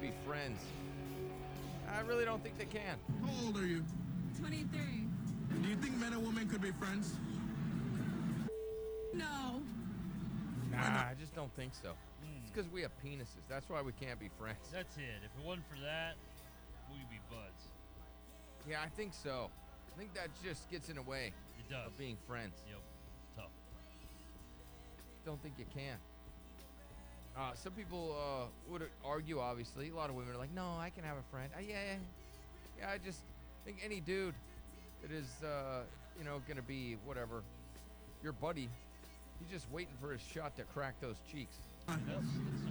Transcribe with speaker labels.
Speaker 1: be friends. I really don't think they can.
Speaker 2: How old are you?
Speaker 3: 23.
Speaker 2: Do you think men and women could be friends?
Speaker 3: No.
Speaker 1: Nah, I just don't think so. It's because we have penises. That's why we can't be friends.
Speaker 4: That's it. If it wasn't for that, we'd be buds.
Speaker 1: Yeah, I think so. I think that just gets in the way
Speaker 4: It does.
Speaker 1: of being friends.
Speaker 4: Yep. Tough.
Speaker 1: Don't think you can. Some people would argue, obviously. A lot of women are like, no, I can have a friend. Yeah, I just think any dude that is, going to be, whatever, your buddy, he's just waiting for his shot to crack those cheeks.
Speaker 4: That's